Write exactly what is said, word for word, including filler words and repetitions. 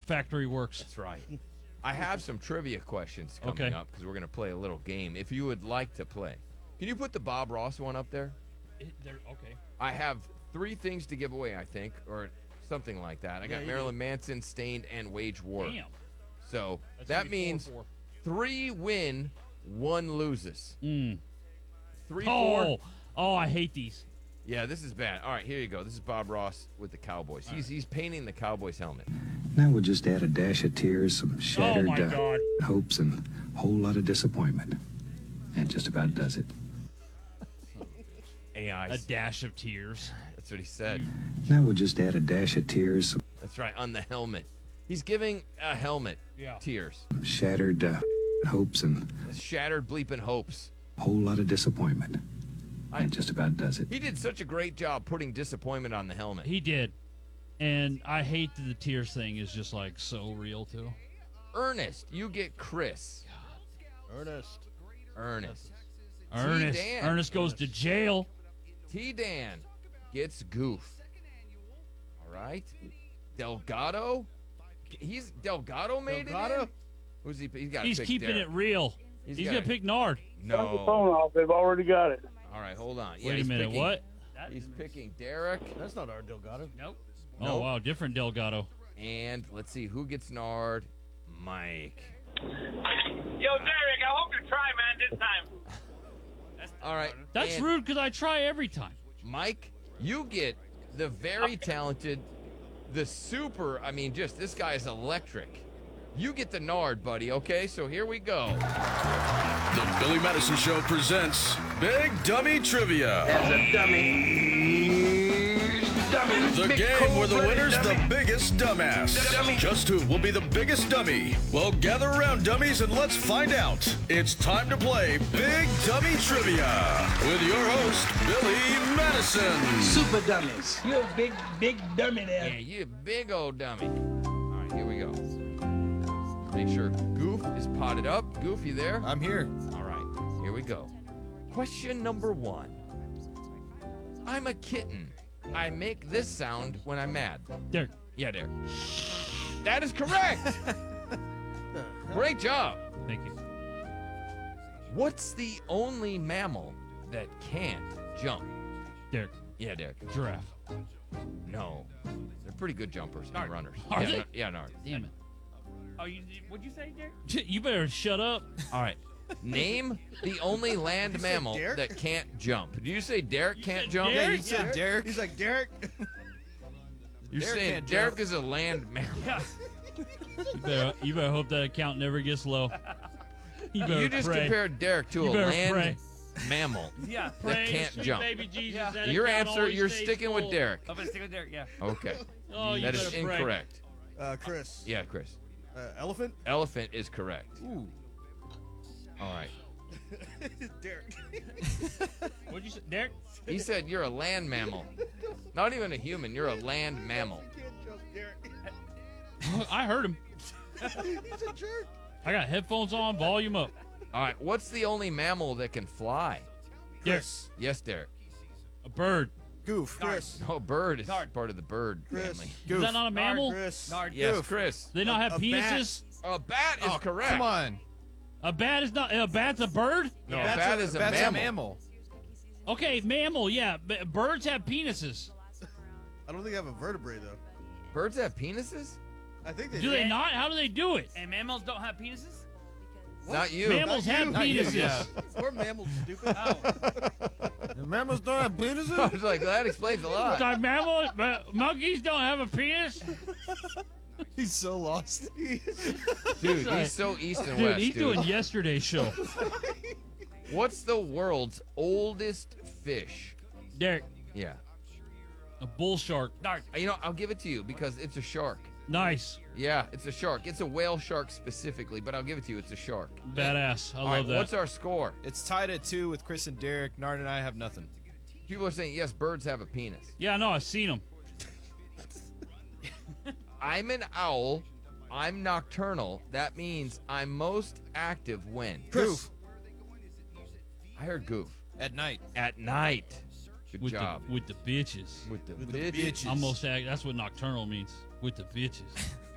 factory works. That's right. I have some trivia questions coming Okay. up because we're going to play a little game. If you would like to play, can you put the Bob Ross one up there? It, okay. I have three things to give away, I think, or something like that. I got you Marilyn Manson, Stained, and Wage War. Damn. So That's that gonna be four, means four. three win, one loses. Mm. Three, Oh, four. oh, I hate these. Yeah, this is bad. All right, here you go. This is Bob Ross with the Cowboys. He's he's painting the Cowboys helmet. Now we'll just add a dash of tears, some shattered oh my uh, God. hopes, and a whole lot of disappointment. And just about does it. A I. A dash of tears. That's what he said. Now we'll just add a dash of tears, some That's right, on the helmet. He's giving a helmet Yeah. tears. shattered uh, hopes, and Shattered bleeping hopes. a whole lot of disappointment. I- And just about does it. He did such a great job putting disappointment on the helmet. He did. And I hate that the tears thing is just like so real too. Ernest, you get Chris. Ernest. Ernest. Ernest. Dan. Ernest goes to jail. T Dan gets Goof. All right. Delgado. He's Delgado made Delgado? it. In? Who's he? He's got. He's pick keeping Derek. it real. He's He's, gotta- gonna pick Nard. Turn the No. phone off. They've already got it. All right, hold on. Yeah, Wait a he's minute. picking- What? He's picking Derek. That's not our Delgado. Nope. Oh Nope. wow, different Delgado. And let's see who gets Nard. Mike. Yo, Derek, I hope you try, man, this time. All right. That's and rude because I try every time. Mike, you get the very talented, the super. I mean, just this guy is electric. You get the Nard, buddy. Okay, so here we go. The Billy Madison Show presents Big Dummy Trivia. As a dummy. Dummy. The Big game cold where the blooded winner's dummy. the biggest dumbass. Dummy. Just who will be the biggest dummy? Well, gather around, dummies, and let's find out. It's time to play Big Dummy Trivia with your host, Billy Madison. Super dummies. You're a big, big dummy there. Yeah, you big old dummy. All right, here we go. Make sure Goof is potted up. Goof, you there? I'm here. All right, here we go. Question number one. I'm a kitten. I make this sound when I'm mad. Derek. Yeah, there. That is correct. Great job. Thank you. What's the only mammal that can't jump? Derek. Yeah, Derek. Giraffe. No. They're pretty good jumpers and Nard. runners. Are yeah, they? no- yeah, Nard. Damn it. Oh, you, what'd you say, Derek? You better shut up. All right. Name the only land mammal Derek? that can't jump. Did you say Derek can't said jump? Derek? Yeah, you said Derek. He's like, Derek. You're Derek saying can't Derek jump. is a land mammal. Yeah. You better, you better hope that account never gets low. You better You just pray. compared Derek to You a better land pray. mammal Yeah. that Pray, can't sweet jump. Baby Jesus, Yeah. that Your account answer, always you're stays sticking with full. Derek. I'm gonna stick with Derek, yeah. Okay. Oh, you That is better pray. incorrect. Uh, Chris. Yeah, Chris. Uh, elephant. Elephant is correct. Ooh. All right. Derek. What'd you say, Derek? He said you're a land mammal. Not even a human. You're a land mammal. You can't jump, Derek. I heard him. He's a jerk. I got headphones on, volume up. All right. What's the only mammal that can fly? Derek. Yes, Derek. A bird. Goof. Chris. No, bird is Nard. part of the bird Chris. family. Is that not a mammal? Chris. Nard. Yes, Goof. Chris. They not have A- a bat. penises? A bat is Oh, correct. Come on. A bat is not. A bat's a bird. No, Yeah. a bat is a That's mammal. a mammal. Okay, mammal. Yeah, but birds have penises. I don't think I have a vertebrae though. Birds have penises? I think they Do they not? How do they do it? And mammals don't have penises? Not you. Mammals Not have you. Not you, penises. yeah. We're mammals, stupid. Oh. The mammals don't have I penises? was like, that explains a lot. Like mammal, but monkeys don't have a penis. He's so lost. Dude, he's so east and Dude, west, he's dude. doing yesterday's show. What's the world's oldest fish? Derek, Yeah. a bull shark. Nard. You know, I'll give it to you because it's a shark. Nice, Yeah, it's a shark. It's a whale shark specifically, but I'll give it to you. It's a shark. badass. I All love right, that. what's our score? It's tied at two with Chris and Derek. Nard and I have nothing. People are saying, yes, birds have a penis. Yeah, no, I've seen them. I'm an owl. I'm nocturnal. That means I'm most active when? Goof. I heard goof. At night. At night. Good With job. the with the bitches. with the With the bitches. bitches. Almost act. That's what nocturnal means. With the bitches.